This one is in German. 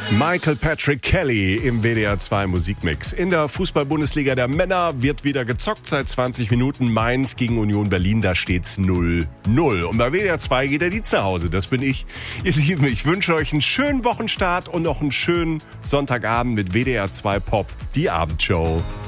Michael Patrick Kelly im WDR 2 Musikmix. In der Fußball-Bundesliga der Männer wird wieder gezockt seit 20 Minuten. Mainz gegen Union Berlin, da steht's 0-0. Und bei WDR 2 geht der Dienst nach Hause. Das bin ich. Ihr Lieben, ich wünsche euch einen schönen Wochenstart und noch einen schönen Sonntagabend mit WDR 2 Pop, die Abendshow.